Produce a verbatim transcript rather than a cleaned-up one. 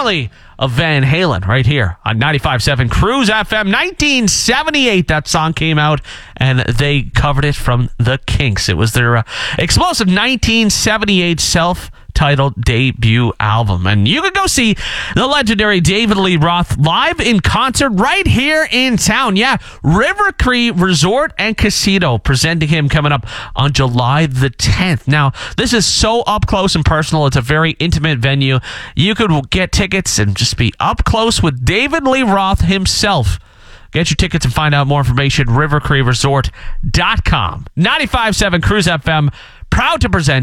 formerly of Van Halen, right here on ninety-five point seven Cruise F M. nineteen seventy-eight, that song came out, and they covered it from the Kinks. It was their uh, explosive nineteen seventy-eight self-titled debut album. And you can go see the legendary David Lee Roth live in concert right here in town. Yeah, River Cree Resort and Casino presenting him coming up on July the tenth. Now, this is so up close and personal. It's a very intimate venue. You could get tickets and just be up close with David Lee Roth himself. Get your tickets and find out more information, river cree resort dot com. ninety-five point seven Cruise F M, proud to present